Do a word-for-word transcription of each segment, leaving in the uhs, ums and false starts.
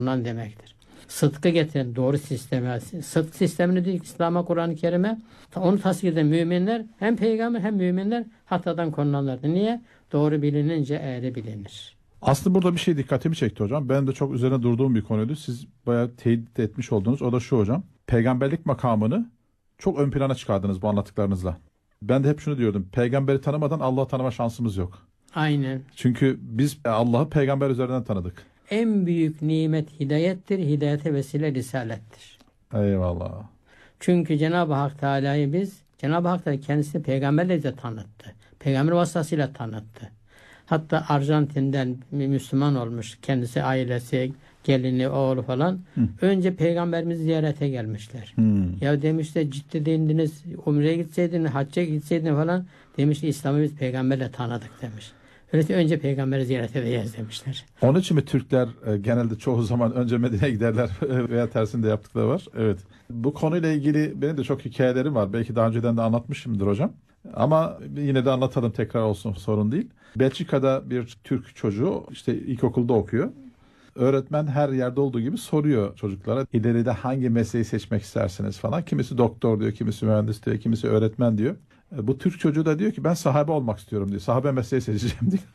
Bundan demektir. Sıdkı getiren doğru sisteme, sıdk sistemini diyor İslam'a, Kur'an-ı Kerim'e, onu tasdik eden müminler hem peygamber hem müminler hatadan korunanlardır. Niye? Doğru bilinince eğri bilinir. Aslında burada bir şey dikkatimi çekti hocam. Ben de çok üzerine durduğum bir konuydu. Siz bayağı teyit etmiş oldunuz. O da şu hocam. Peygamberlik makamını çok ön plana çıkardınız bu anlattıklarınızla. Ben de hep şunu diyordum. Peygamberi tanımadan Allah'ı tanıma şansımız yok. Aynen. Çünkü biz Allah'ı peygamber üzerinden tanıdık. En büyük nimet hidayettir. Hidayete vesile risalettir. Eyvallah. Çünkü Cenab-ı Hak Teala'yı biz, Cenab-ı Hak da kendisini peygamberle de tanıttı. Peygamber vasıtasıyla tanıttı. Hatta Arjantin'den Müslüman olmuş. Kendisi, ailesi, gelini, oğlu falan. Hı. Önce peygamberimizi ziyarete gelmişler. Hı. Ya demişler, ciddi değindiniz, umreye gitseydin, hacca gitseydin falan. Demiş, İslam'ı biz peygamberle tanıdık demiş. Öyleyse önce peygamberi ziyaret edeceğiz demişler. Onun için mi Türkler e, genelde çoğu zaman önce Medine'ye giderler veya tersini de yaptıkları var? Evet. Bu konuyla ilgili benim de çok hikayelerim var. Belki daha önceden de anlatmışımdır hocam. Ama yine de anlatalım, tekrar olsun, sorun değil. Belçika'da bir Türk çocuğu işte ilkokulda okuyor. Öğretmen her yerde olduğu gibi soruyor çocuklara. İleride hangi mesleği seçmek istersiniz falan. Kimisi doktor diyor, kimisi mühendis diyor, kimisi öğretmen diyor. Bu Türk çocuğu da diyor ki ben sahabe olmak istiyorum diyor. Sahabe mesleği seçeceğim diyor.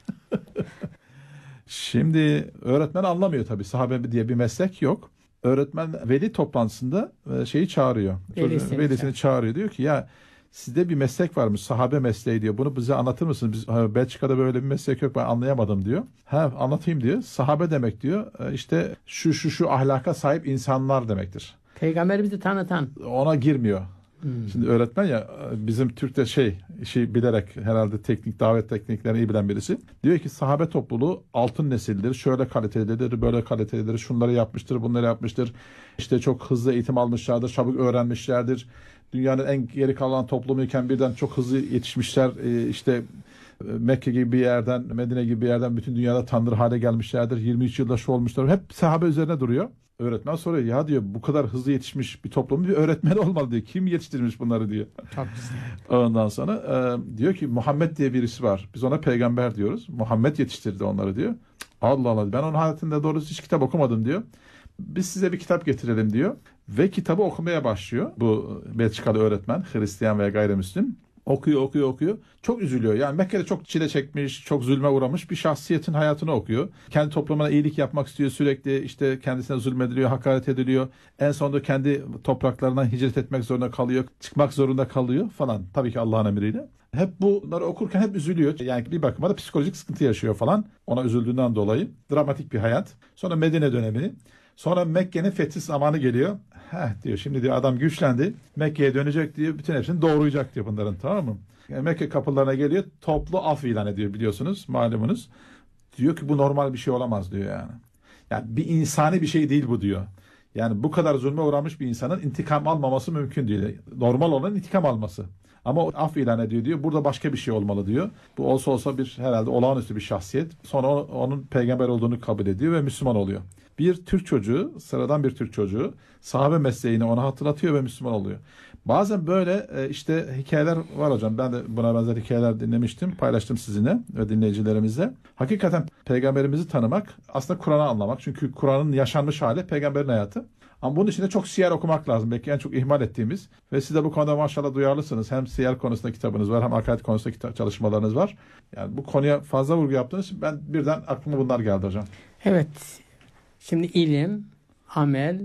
Şimdi öğretmen anlamıyor tabii. Sahabe diye bir meslek yok. Öğretmen veli toplantısında şeyi çağırıyor. Velisini, velisini çağırıyor. Diyor ki ya sizde bir meslek varmış, sahabe mesleği diyor. Bunu bize anlatır mısınız? Biz Belçika'da böyle bir meslek yok, ben anlayamadım diyor. Ha, anlatayım diyor. Sahabe demek diyor. İşte şu şu şu ahlaka sahip insanlar demektir. Peygamber bizi tanıtan. Ona girmiyor. Hmm. Şimdi öğretmen ya, bizim Türk'te şey işi bilerek herhalde teknik davet tekniklerini iyi bilen birisi. Diyor ki sahabe topluluğu altın nesildir. Şöyle kalitelidir, böyle kalitelidir. Şunları yapmıştır, bunları yapmıştır. İşte çok hızlı eğitim almışlardır, çabuk öğrenmişlerdir. Dünyanın en geri kalan toplumuyken birden çok hızlı yetişmişler. Ee, işte Mekke gibi bir yerden, Medine gibi bir yerden bütün dünyada tanrı hale gelmişlerdir. yirmi üç yılda şu olmuşlar. Hep sahabe üzerine duruyor. Öğretmen soruyor, ya diyor bu kadar hızlı yetişmiş bir toplumun bir öğretmeni olmalı diyor. Kim yetiştirmiş bunları diyor. Çok güzel. Ondan sonra e, diyor ki Muhammed diye birisi var. Biz ona peygamber diyoruz. Muhammed yetiştirdi onları diyor. Allah Allah, ben onun hayatında doğrusu hiç kitap okumadım diyor. Biz size bir kitap getirelim diyor. Ve kitabı okumaya başlıyor bu Belçikalı öğretmen, Hristiyan veya gayrimüslim. Okuyor, okuyor, okuyor. Çok üzülüyor. Yani Mekke'de çok çile çekmiş, çok zulme uğramış bir şahsiyetin hayatını okuyor. Kendi toplumuna iyilik yapmak istiyor sürekli. İşte kendisine zulmediliyor, hakaret ediliyor. En sonunda kendi topraklarından hicret etmek zorunda kalıyor. Çıkmak zorunda kalıyor falan. Tabii ki Allah'ın emriyle. Hep bunları okurken hep üzülüyor. Yani bir bakıma da psikolojik sıkıntı yaşıyor falan. Ona üzüldüğünden dolayı. Dramatik bir hayat. Sonra Medine dönemi. Sonra Mekke'nin fethi zamanı geliyor. Heh diyor, şimdi diyor adam güçlendi. Mekke'ye dönecek diyor. Bütün hepsini doğrayacak diyor bunların, tamam mı? Yani Mekke kapılarına geliyor. Toplu af ilan ediyor, biliyorsunuz, malumunuz. Diyor ki bu normal bir şey olamaz diyor yani. Yani bir insani bir şey değil bu diyor. Yani bu kadar zulme uğramış bir insanın intikam almaması mümkün değil. Normal olan intikam alması. Ama o af ilan ediyor diyor. Burada başka bir şey olmalı diyor. Bu olsa olsa bir herhalde olağanüstü bir şahsiyet. Sonra onun peygamber olduğunu kabul ediyor ve Müslüman oluyor. Bir Türk çocuğu, sıradan bir Türk çocuğu sahabe mesleğini ona hatırlatıyor ve Müslüman oluyor. Bazen böyle işte hikayeler var hocam. Ben de buna benzer hikayeler dinlemiştim, paylaştım sizinle ve dinleyicilerimizle. Hakikaten peygamberimizi tanımak aslında Kur'an'ı anlamak. Çünkü Kur'an'ın yaşanmış hali peygamberin hayatı. Ama bunun için de çok siyer okumak lazım. Belki en çok ihmal ettiğimiz. Ve siz de bu konuda maşallah duyarlısınız. Hem siyer konusunda kitabınız var, hem akaid konusunda kitap, çalışmalarınız var. Yani bu konuya fazla vurgu yaptığınız için ben birden aklıma bunlar geldi hocam. Evet. Şimdi ilim, amel,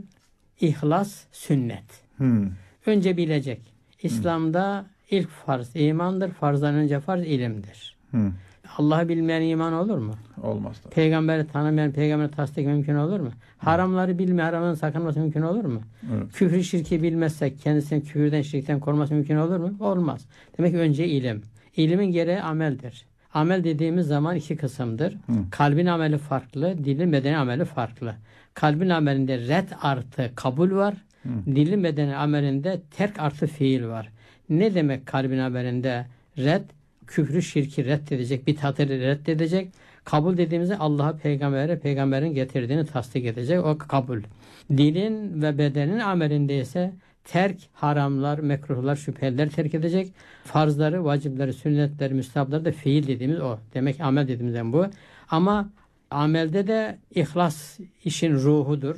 ihlas, sünnet. Hmm. Önce bilecek. İslam'da hmm. ilk farz imandır. Farzdan önce farz ilimdir. Hmm. Allah'ı bilmeyen iman olur mu? Olmaz da. Peygamberi tanımayan peygamberi tasdik mümkün olur mu? Haramları bilmeyen haramdan sakınması mümkün olur mu? Evet. Küfrü şirki bilmezsek kendisini küfürden şirkten koruması mümkün olur mu? Olmaz. Demek ki önce ilim. İlimin gereği ameldir. Amel dediğimiz zaman iki kısımdır. Hı. Kalbin ameli farklı, dilin bedeni ameli farklı. Kalbin amelinde red artı kabul var. Hı. Dilin bedeni amelinde terk artı fiil var. Ne demek kalbin amelinde red? Küfrü şirki reddedecek, bitatı reddedecek. Kabul dediğimizde Allah'a, peygambere, peygamberin getirdiğini tasdik edecek. O kabul. Dilin ve bedenin amelinde ise terk, haramlar, mekruhlar, şüpheler terk edecek. Farzları, vacipleri, sünnetleri, müstahapları da fiil dediğimiz o. Demek amel dediğimizden bu. Ama amelde de ihlas işin ruhudur.